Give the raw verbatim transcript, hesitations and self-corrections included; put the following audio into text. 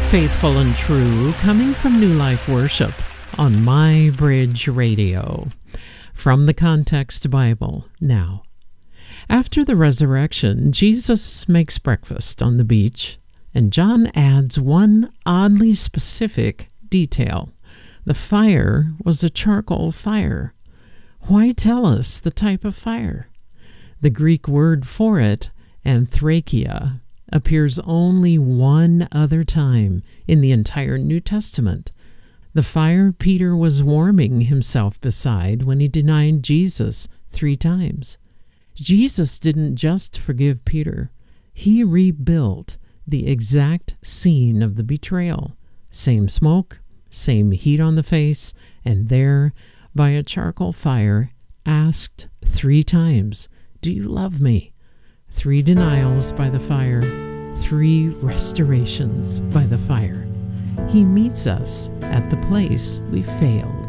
Faithful and true, coming from New Life Worship on My Bridge Radio. From the Context Bible now. After the resurrection, Jesus makes breakfast on the beach, and John adds one oddly specific detail. The fire was a charcoal fire. Why tell us the type of fire? The Greek word for it, anthrakia, appears only one other time in the entire New Testament. The fire Peter was warming himself beside when he denied Jesus three times. Jesus didn't just forgive Peter. He rebuilt the exact scene of the betrayal. Same smoke, same heat on the face, and there, by a charcoal fire, asked three times, "Do you love me?" Three denials by the fire, three restorations by the fire. He meets us at the place we failed.